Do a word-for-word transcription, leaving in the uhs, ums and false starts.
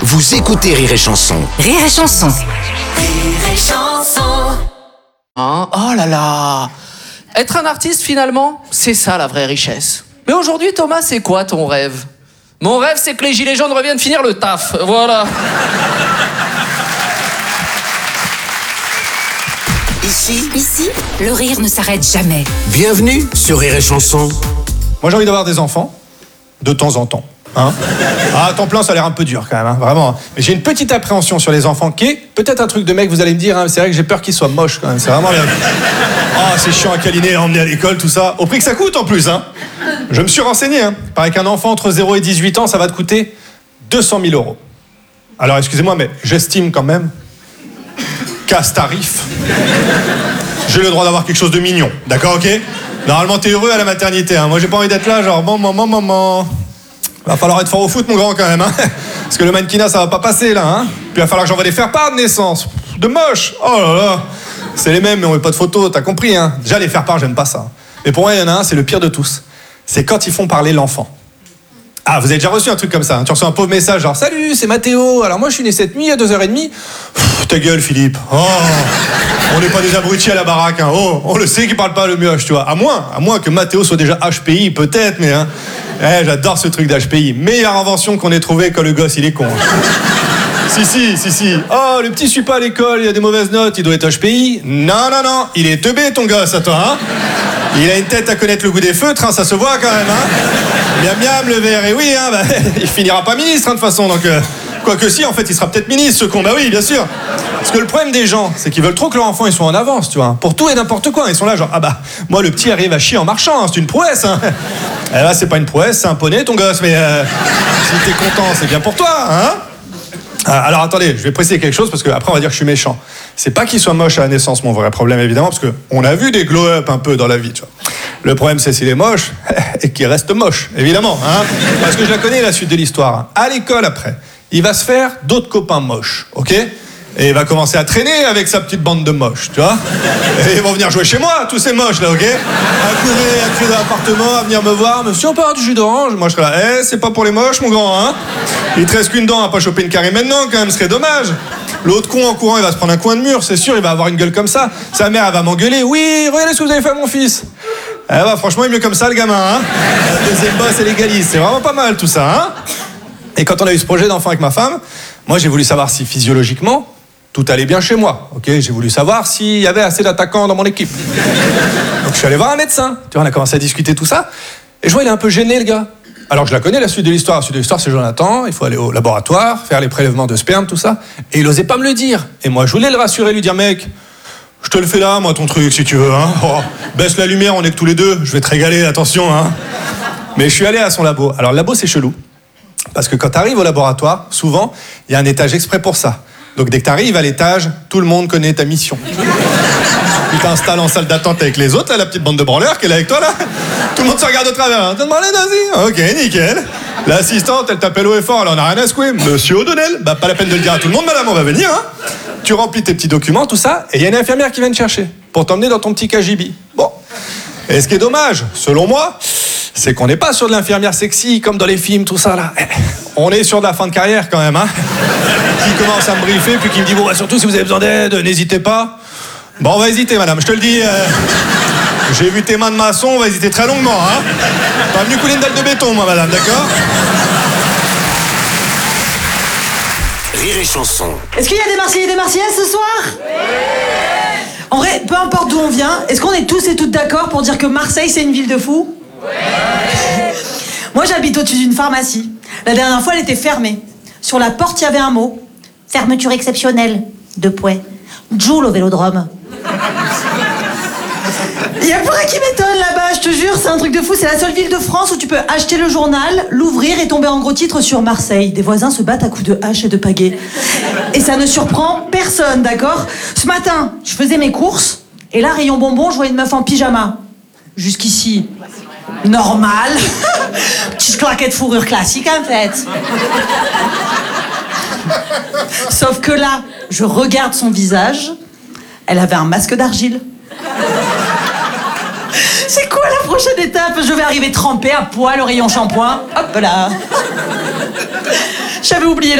Vous écoutez Rire et Chanson. Rire et Chanson. Rire et Chanson. Hein, oh là là. Être un artiste, finalement, c'est ça la vraie richesse. Mais aujourd'hui, Thomas, c'est quoi ton rêve? Mon rêve, c'est que les gilets jaunes reviennent finir le taf. Voilà. Ici, Ici, le rire ne s'arrête jamais. bienvenue sur Rire et Chanson. Moi, j'ai envie d'avoir des enfants, de temps en temps. Hein ah, à temps plein, ça a l'air un peu dur quand même, hein, vraiment. Mais j'ai une petite appréhension sur les enfants qui est peut-être un truc de mec, vous allez me dire, hein, c'est vrai que j'ai peur qu'ils soient moches quand même, c'est vraiment... Ah, c'est chiant à câliner, à emmener à l'école, tout ça. Au prix que ça coûte en plus, hein. Je me suis renseigné, hein. Il paraît qu'un enfant entre zéro et dix-huit ans, ça va te coûter deux cent mille euros. Alors, excusez-moi, mais j'estime quand même qu'à ce tarif, j'ai le droit d'avoir quelque chose de mignon, d'accord, ok? Normalement, t'es heureux à la maternité, hein. Moi, j'ai pas envie d'être là, genre, bon, maman, maman... Va falloir être fort au foot, mon grand, quand même, hein. Parce que le mannequinat, ça va pas passer, là, hein. Puis il va falloir que j'envoie des faire-part de naissance. De moche. Oh là là. C'est les mêmes, mais on met pas de photos, t'as compris, hein. Déjà, les faire-part, j'aime pas ça. Mais pour moi, il y en a un, c'est le pire de tous. C'est quand ils font parler l'enfant. Ah, vous avez déjà reçu un truc comme ça, hein. Tu reçois un pauvre message, genre, salut, c'est Mathéo. Alors moi, je suis né cette nuit à deux heures trente. Pff, ta gueule, Philippe. Oh. On n'est pas des abrutis à la baraque, hein. Oh, on le sait qu'ils parlent pas le mioche, tu vois. À moins, à moins que Mathéo soit déjà H P I, peut-être, mais hein. Eh, j'adore ce truc d'H P I. Meilleure invention qu'on ait trouvée quand le gosse, il est con. Si, si, si, si. Oh, le petit suit pas à l'école, il a des mauvaises notes, il doit être H P I. Non, non, non, il est teubé, ton gosse, à toi, hein. Il a une tête à connaître le goût des feutres, hein, ça se voit quand même, hein. Miam, miam, le verre, et oui, hein, bah, il finira pas ministre, hein, de toute façon, donc... Euh, Quoique si, en fait, il sera peut-être ministre, ce con. Bah oui, bien sûr. Parce que le problème des gens, c'est qu'ils veulent trop que leur enfant, ils soient en avance, tu vois. Pour tout et n'importe quoi. Ils sont là, genre, ah bah, moi, le petit arrive à chier en marchant, hein, c'est une prouesse, hein. Et là, c'est pas une prouesse, c'est un poney, ton gosse. Mais euh, si t'es content, c'est bien pour toi, hein. Alors, attendez, je vais préciser quelque chose, parce qu'après, on va dire que je suis méchant. C'est pas qu'il soit moche à la naissance, mon vrai problème, évidemment, parce qu'on a vu des glow-up un peu dans la vie, tu vois. Le problème, c'est s'il est moche, et qu'il reste moche, évidemment, hein. Parce que je la connais, la suite de l'histoire. Hein. À l'école, après, il va se faire d'autres copains moches, ok? Et il va commencer à traîner avec sa petite bande de moches, tu vois? Et ils vont venir jouer chez moi, tous ces moches, là, ok? À courir, à crier dans l'appartement, à venir me voir. Monsieur, on peut avoir du jus d'orange? Moi, je serais là, eh, c'est pas pour les moches, mon grand, hein? Il te reste qu'une dent, à pas choper une carie maintenant, quand même, ce serait dommage. L'autre con, en courant, il va se prendre un coin de mur, c'est sûr, il va avoir une gueule comme ça. Sa mère, elle va m'engueuler. Oui, regardez ce que vous avez fait à mon fils. Eh bah, franchement, il est mieux comme ça, le gamin, hein? La deuxième bosse et légaliste, c'est vraiment pas mal, tout ça, hein? Et quand on a eu ce projet d'enfant avec ma femme, moi j'ai voulu savoir si physiologiquement tout allait bien chez moi. Ok, j'ai voulu savoir s'il y avait assez d'attaquants dans mon équipe. Donc je suis allé voir un médecin. Tu vois, on a commencé à discuter tout ça. Et je vois il est un peu gêné le gars. Alors je la connais la suite de l'histoire. La suite de l'histoire c'est Jonathan. Il faut aller au laboratoire, faire les prélèvements de sperme, tout ça. Et il osait pas me le dire. Et moi je voulais le rassurer, lui dire mec, je te le fais là, moi ton truc si tu veux. Hein. Oh, baisse la lumière, on est que tous les deux. Je vais te régaler, attention. Hein. Mais je suis allé à son labo. Alors le labo c'est chelou. Parce que quand tu arrives au laboratoire, souvent, il y a un étage exprès pour ça. Donc dès que tu arrives à l'étage, tout le monde connaît ta mission. Tu t'installes en salle d'attente avec les autres, là, la petite bande de branleurs qui est là avec toi, là. Tout le monde se regarde au travers. Hein. T'as demandé nazi? Ok, nickel. L'assistante, elle t'appelle haut et fort, alors on n'a rien à secouer. Monsieur O'Donnell, bah pas la peine de le dire à tout le monde, madame, on va venir. Hein. Tu remplis tes petits documents, tout ça, et il y a une infirmière qui vient te chercher pour t'emmener dans ton petit K G B. Bon. Et ce qui est dommage, selon moi, c'est qu'on n'est pas sur de l'infirmière sexy comme dans les films, tout ça là. On est sur de la fin de carrière quand même, hein. Qui commence à me briefer, puis qui me dit bon, bah, surtout si vous avez besoin d'aide, n'hésitez pas. Bon, on va hésiter, madame, je te le dis. Euh, j'ai vu tes mains de maçon, on va hésiter très longuement, hein. Pas venu couler une dalle de béton, moi, madame, d'accord? Rire et Chanson. Est-ce qu'il y a des Marseillais et des Marseillaises ce soir? Oui. En vrai, peu importe d'où on vient, est-ce qu'on est tous et toutes d'accord pour dire que Marseille, c'est une ville de fous? Ouais. Moi, j'habite au-dessus d'une pharmacie. La dernière fois, elle était fermée. Sur la porte, il y avait un mot. Fermeture exceptionnelle. Deux points. Joule au Vélodrome. Il y a plus rien qui m'étonne là-bas, je te jure, c'est un truc de fou. C'est la seule ville de France où tu peux acheter le journal, l'ouvrir et tomber en gros titre sur Marseille. Des voisins se battent à coups de hache et de pagaie. Et ça ne surprend personne, d'accord? Ce matin, je faisais mes courses, et là, rayon bonbon, je vois une meuf en pyjama. Jusqu'ici, normal. Petite claquette fourrure classique, en fait. Sauf que là, je regarde son visage. Elle avait un masque d'argile. C'est quoi la prochaine étape? Je vais arriver trempée à poil au rayon shampoing. Hop là. J'avais oublié